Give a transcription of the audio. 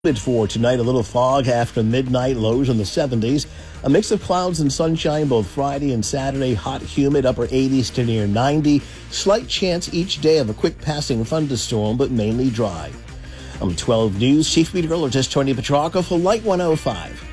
For tonight, a little fog after midnight, lows in the 70s. A mix of clouds and sunshine both Friday and Saturday. Hot, humid, upper 80s to near 90. Slight chance each day of a quick passing thunderstorm, but mainly dry. I'm 12 News Chief Meteorologist Tony Petrarca for Light 105.